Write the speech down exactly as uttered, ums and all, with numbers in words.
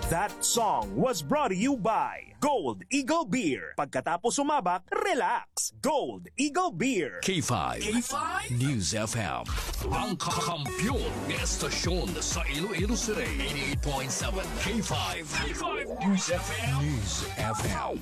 That song was brought to you by Gold Eagle Beer. Pagkatapos sumabak, relax. Gold Eagle Beer. K five. K five News F M. Ang kakampyon ng estasyon sa Iloilo City. eighty-eight point seven K five. K five News F M. News F M.